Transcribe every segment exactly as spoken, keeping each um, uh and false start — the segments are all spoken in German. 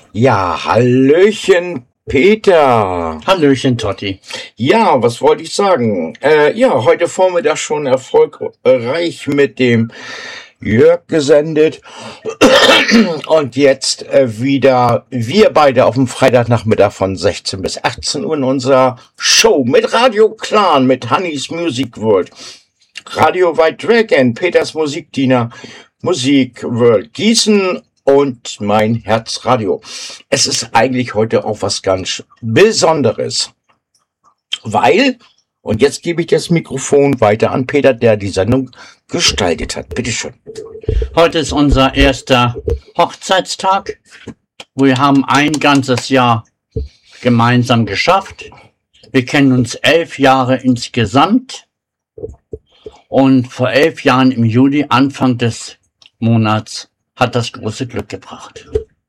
Ja, Hallöchen, Peter. Hallöchen, Totti. Ja, was wollte ich sagen? Äh, ja, heute Vormittag schon erfolgreich mit dem Jörg gesendet. Und jetzt äh, wieder wir beide auf dem Freitagnachmittag von sechzehn bis achtzehn Uhr in unserer Show mit Radio Clan, mit Honeys Music World, Radio White Dragon, Peters Musikdiener, Musik World Gießen und mein Herzradio. Es ist eigentlich heute auch was ganz Besonderes, weil, und jetzt gebe ich das Mikrofon weiter an Peter, der die Sendung gestaltet hat. Bitteschön. Heute ist unser erster Hochzeitstag. Wir haben ein ganzes Jahr gemeinsam geschafft. Wir kennen uns elf Jahre insgesamt. Und vor elf Jahren im Juli, Anfang des Monats, hat das große Glück gebracht.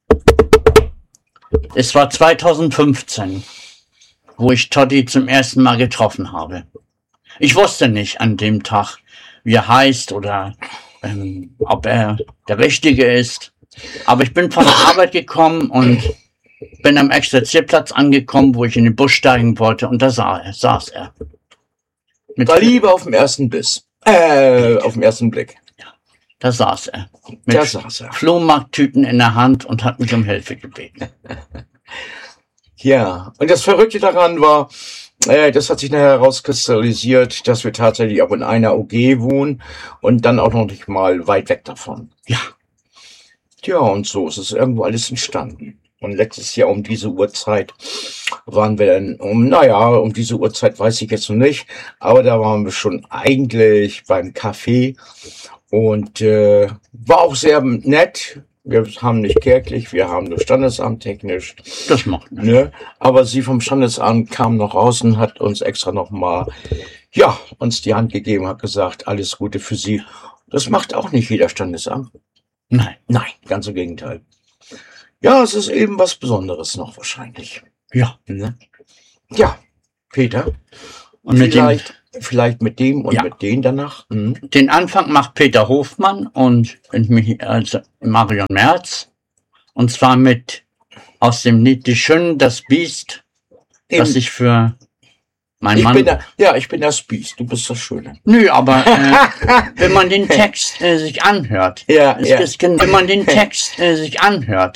Es war zweitausendfünfzehn, wo ich Totti zum ersten Mal getroffen habe. Ich wusste nicht an dem Tag, wie er heißt oder ähm, ob er der Richtige ist. Aber ich bin von der Arbeit gekommen und bin am Exerzierplatz angekommen, wo ich in den Bus steigen wollte, und da sah er, saß er. Mit war Liebe auf dem ersten Biss. Äh, auf den ersten Blick. Da saß er. Mit da saß er. Flohmarkttüten in der Hand und hat mich um Hilfe gebeten. Ja, und das Verrückte daran war, äh, das hat sich nachher herauskristallisiert, dass wir tatsächlich auch in einer O G wohnen und dann auch noch nicht mal weit weg davon. Ja. Tja, und so ist es irgendwo alles entstanden. Und letztes Jahr um diese Uhrzeit waren wir dann, um, naja, um diese Uhrzeit weiß ich jetzt noch nicht, aber da waren wir schon eigentlich beim Café und äh, war auch sehr nett. Wir haben nicht kirchlich, wir haben nur Standesamt technisch. Das macht nichts. Ne? Aber sie vom Standesamt kam noch raus und hat uns extra nochmal, ja, uns die Hand gegeben, hat gesagt, alles Gute für Sie. Das macht auch nicht jeder Standesamt. Nein. Nein, ganz im Gegenteil. Ja, es ist eben was Besonderes noch wahrscheinlich. Ja. Ne? Ja, Peter. Und mit vielleicht, dem, vielleicht mit dem und ja. mit denen danach. Hm. Den Anfang macht Peter Hofmann und mich, also Marion Merz. Und zwar mit aus dem Lied Die Schönen, das Biest, Eben. das ich für mein ich Mann... Bin der, ja, ich bin das Biest, du bist das Schöne. Nö, aber äh, wenn man den Text äh, sich anhört, ja, es ja. ist, wenn man den Text äh, sich anhört,